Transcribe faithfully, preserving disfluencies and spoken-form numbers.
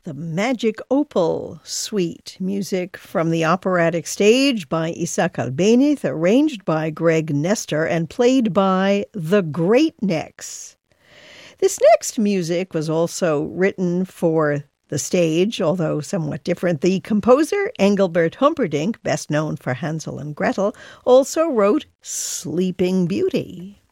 The Magic Opal Suite, music from the operatic stage by Isaac Albéniz, arranged by Greg Nestor, and played by the Great Necks. This next music was also written for the stage, although somewhat different. The composer, Engelbert Humperdinck, best known for Hansel and Gretel, also wrote Sleeping Beauty.